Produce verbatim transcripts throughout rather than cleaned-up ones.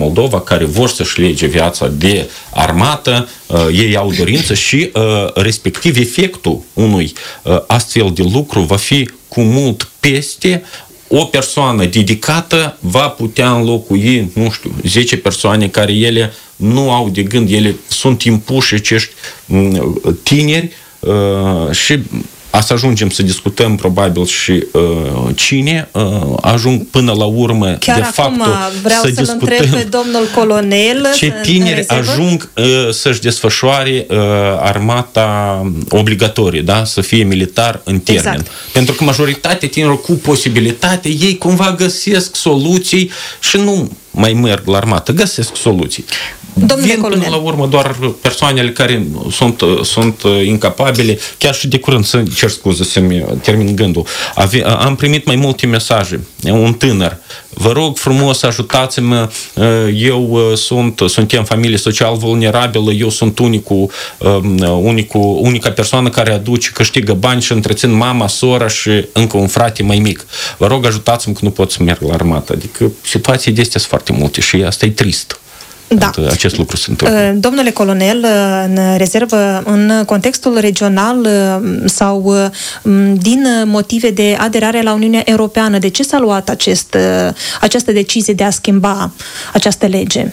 Moldova care vor să-și lege viața de armată, ei au dorință și respectiv efectul unui astfel de lucru va fi cu mult peste. O persoană dedicată va putea înlocui, nu știu, zece persoane care ele nu au de gând, ele sunt impuși acești tineri și să ajungem să discutăm probabil și uh, cine uh, ajung până la urmă chiar de acum fapt vreau să să-l discutăm întreb pe domnul colonel ce tineri ajung uh, să-și desfășoare uh, armata obligatorie, da? Să fie militar în termen. Exact. Pentru că majoritatea tinerilor cu posibilitate, ei cumva găsesc soluții și nu mai merg la armată, găsesc soluții. Domnule Vin colonel, până la urmă doar persoanele care sunt, sunt incapabile, chiar și de curând, să cer scuze să-mi termin gândul. Ave, am primit mai multe mesaje. Un tânăr, vă rog frumos, ajutați-mă, eu sunt, suntem familie social vulnerabilă, eu sunt unicul, unicul, unica persoană care aduce, câștigă bani și întrețin mama, sora și încă un frate mai mic. Vă rog, ajutați-mă că nu pot să merg la armată. Adică situații de astea sunt foarte multe și asta e trist. Da. Acest lucru se întâmplă. Domnule colonel, în rezervă, în contextul regional sau din motive de aderare la Uniunea Europeană, de ce s-a luat acest, această decizie de a schimba această lege?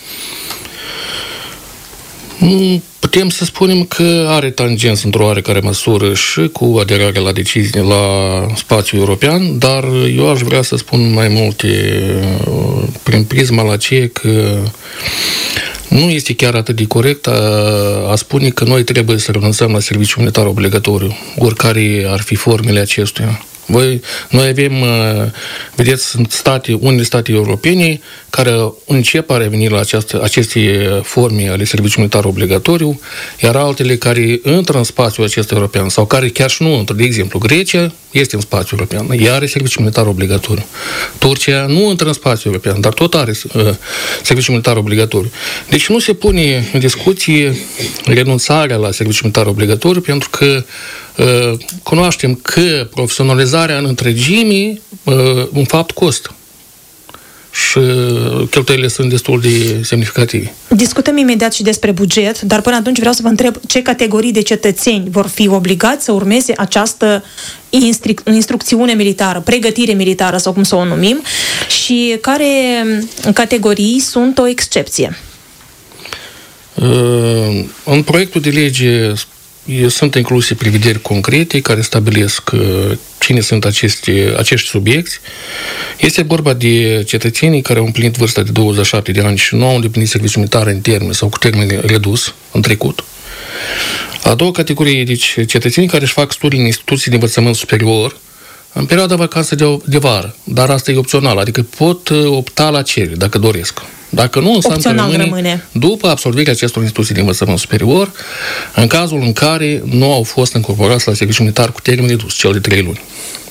Putem să spunem că are tangență într-o oarecare măsură și cu aderarea la decizie la spațiul european, dar eu aș vrea să spun mai multe prin prisma la ce că nu este chiar atât de corect a, a spune că noi trebuie să renunțăm la serviciul militar obligatoriu, oricare ar fi formele acestuia. Voi, noi avem, vedeți, sunt state, unele state europene care încep a reveni la această, aceste forme ale serviciului militar obligatoriu, iar altele care intră în spațiul acesta european sau care chiar și nu intră. De exemplu, Grecia este în spațiul european, ea are serviciul militar obligatoriu. Turcia nu intră în spațiul european, dar tot are uh, serviciul militar obligatoriu. Deci nu se pune în discuție renunțarea la serviciul militar obligatoriu, pentru că uh, cunoaștem că profesionalizarea în întregime uh, în fapt costă. Și cheltuielile sunt destul de semnificative. Discutăm imediat și despre buget, dar până atunci vreau să vă întreb ce categorii de cetățeni vor fi obligați să urmeze această instru- instrucțiune militară, pregătire militară sau cum să o numim, și care categorii sunt o excepție. În proiectul de lege sunt incluse prevederi concrete care stabilesc cine sunt aceste, acești subiecti. Este vorba de cetățenii care au împlinit vârsta de douăzeci și șapte de ani și nu au îndeplinit serviciul militar în termen sau cu termen redus în trecut. A doua categorie, deci cetățenii care își fac studii în instituții de învățământ superior în perioada vacanță de, de vară, dar asta e opțional, adică pot opta la cerere dacă doresc. Dacă nu, înseamnă că rămâne, rămâne după absolvirea acestor instituții de învățământ superior, în cazul în care nu au fost încorporați la serviciul militar cu termen redus, cel de trei luni.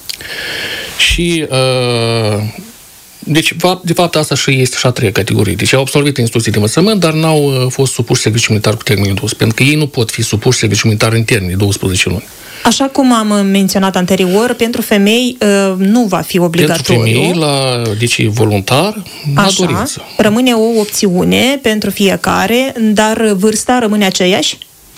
Și, uh, deci, de fapt, asta și este și a treia categorie. Deci au absolvit instituții de învățământ, dar n-au fost supuși serviciul militar cu termen redus, pentru că ei nu pot fi supuși serviciul militar în termen de douăsprezece luni. Așa cum am menționat anterior, pentru femei nu va fi obligatoriu. Pentru femei, la, deci voluntar, la dorință. Rămâne o opțiune pentru fiecare, dar vârsta rămâne aceeași?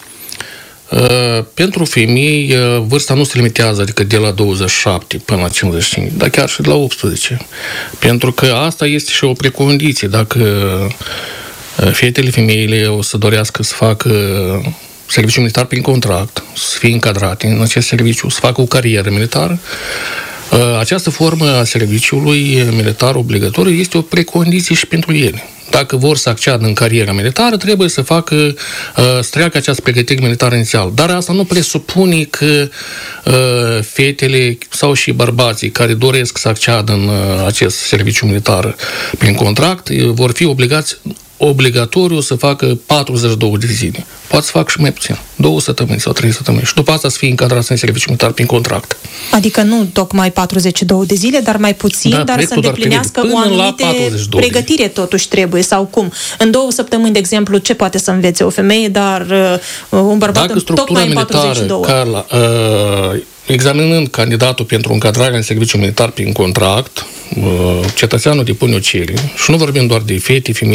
Uh, pentru femei, uh, vârsta nu se limitează, adică de la douăzeci și șapte până la cincizeci și cinci, dar chiar și de la optsprezece. Pentru că asta este și o precondiție. Dacă uh, fetele, femeile o să dorească să facă serviciu militar prin contract, să fie încadrate în acest serviciu, să facă o carieră militară, această formă a serviciului militar obligatoriu este o precondiție și pentru ele. Dacă vor să acceadă în cariera militară, trebuie să facă, să treacă această pregătire militară inițială. Dar asta nu presupune că fetele sau și bărbații care doresc să acceadă în acest serviciu militar prin contract vor fi obligați obligatoriu să facă patruzeci și două de zile. Poate să facă și mai puțin. Două săptămâni sau trei săptămâni. Și după asta să fie încadrați în serviciu militar prin contract. Adică nu tocmai patruzeci și două de zile, dar mai puțin, da, dar să îndeplinească o anumită pregătire totuși trebuie. Sau cum? În două săptămâni, de exemplu, ce poate să învețe o femeie, dar uh, un bărbat în, tocmai în patruzeci și două? Carla, uh, examinând candidatul pentru încadrarea în serviciu militar prin contract, uh, cetățeanul depune o cerere și nu vorbim doar de fete, femei,